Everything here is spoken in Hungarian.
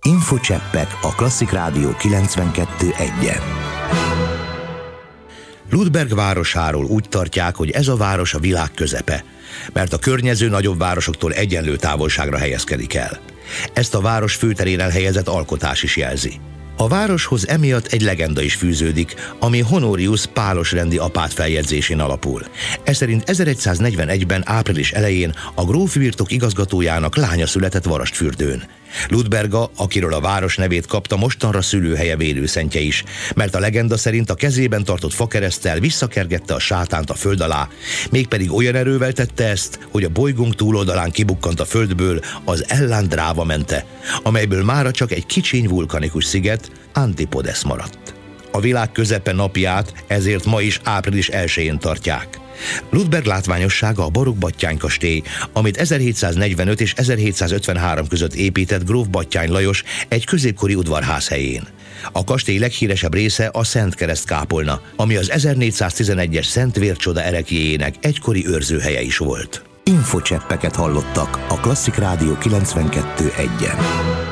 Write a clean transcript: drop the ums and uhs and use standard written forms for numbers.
Infocseppek a Klasszik Rádió 92.1-en. Ludberg városáról úgy tartják, hogy ez a város a világ közepe, mert a környező nagyobb városoktól egyenlő távolságra helyezkedik el. Ezt a város főterén elhelyezett alkotás is jelzi. A városhoz emiatt egy legenda is fűződik, ami Honorius pálosrendi apát feljegyzésén alapul. Ez szerint 1141-ben április elején a gróf birtok igazgatójának lánya született Varasdfürdőn. Ludberga, akiről a város nevét kapta, mostanra szülőhelye védőszentje is, mert a legenda szerint a kezében tartott fakereszttel visszakergette a sátánt a föld alá, mégpedig olyan erővel tette ezt, hogy a bolygónk túloldalán kibukkant a földből az Ellandráva mente, amelyből mára csak egy kicsiny vulkanikus sziget, Antipodes maradt. A világ közepe napját ezért ma is április 1-én tartják. Ludberg látványossága a barokk Batthyány-kastély, amit 1745 és 1753 között épített gróf Batthyány Lajos egy középkori udvarház helyén. A kastély leghíresebb része a Szent Kereszt kápolna, ami az 1411-es Szent Vércsoda ereklyéjének egykori őrzőhelye is volt. Infocseppeket hallottak a Klasszik Rádió 92.1-en.